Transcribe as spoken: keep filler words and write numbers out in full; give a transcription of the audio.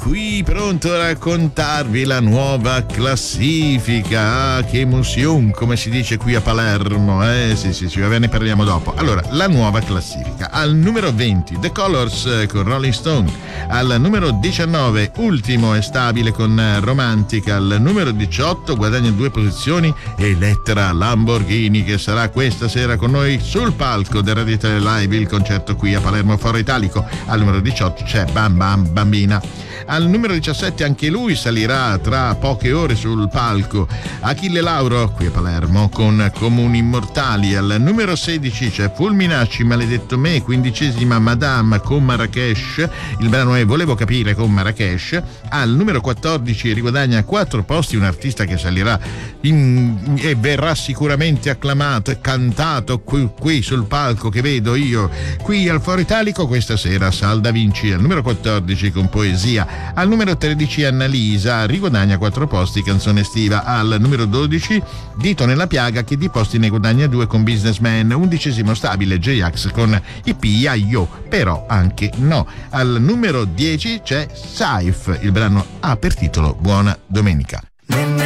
qui pronto a raccontarvi la nuova classifica. Ah, che emozione, come si dice qui a Palermo. Eh sì sì sì, va bene, ne parliamo dopo. Allora, la nuova classifica. Al numero venti The Colors con Rolling Stone. Al numero diciannove Ultimo e Stabile con Romantic. Al numero diciotto guadagna due posizioni Elettra Lamborghini, che sarà questa sera con noi sul palco del Radio Italia Live, il concerto qui a Palermo Foro Italico. Al numero diciotto c'è Bam Bam Bambina. Al numero diciassette anche lui salirà tra poche ore sul palco Achille Lauro qui a Palermo con Comuni Immortali. Al numero sedici c'è Fulminacci Maledetto Me, quindicesima Madame con Marrakesh, il brano è Volevo capire con Marrakesh. Al numero quattordici riguadagna quattro posti un artista che salirà in, e verrà sicuramente acclamato e cantato qui, qui sul palco che vedo io qui al Foro Italico questa sera, Sal Da Vinci al numero quattordici con Poesia. Al numero tredici Annalisa riguadagna quattro posti, Canzone estiva. Al numero dodici Dito nella piaga, che di posti ne guadagna due con Businessman. Undicesimo Stabile J-Ax con Ipia Io, però anche no. Al numero dieci c'è Saif, il brano ha per titolo Buona Domenica.